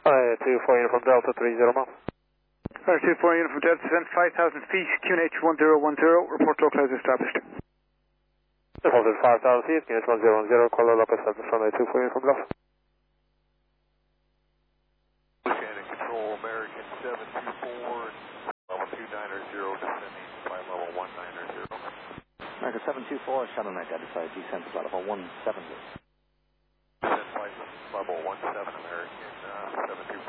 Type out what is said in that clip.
24 uniform Delta 30 ma'am. 24 uniform Delta, descent 5,000 feet, QNH 1010, report low clouds established. Defaulted 5,000 feet, QNH 1010, call local 7 runway 24 uniform Delta. Shannon Control, American 724, level 290, descending by level 190. American 724, Shannon identified, descent flight level 170. Descent flight level 17, American.